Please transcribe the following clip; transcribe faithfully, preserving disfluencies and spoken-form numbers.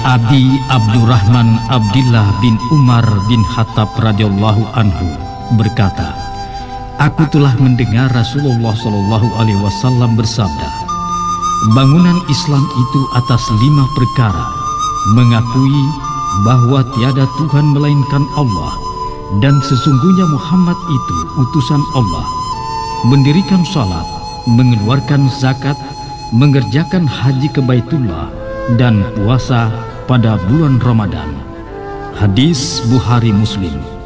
Abi Abdurrahman Abdillah bin Umar bin Khattab radhiyallahu anhu berkata, aku telah mendengar Rasulullah Shallallahu Alaihi Wasallam bersabda, bangunan Islam itu atas lima perkara: mengakui bahwa tiada Tuhan melainkan Allah dan sesungguhnya Muhammad itu utusan Allah, mendirikan salat, mengeluarkan zakat, mengerjakan haji ke Baitullah, dan puasa pada bulan Ramadan. Hadis Bukhari Muslim.